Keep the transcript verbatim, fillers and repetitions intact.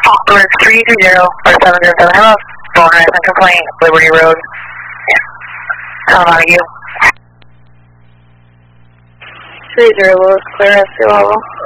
Doors three three zero or seven zero seven. Hello. Phone harassment complaint, Liberty Road. Tom Montague. three zero Lewis, clear S two level.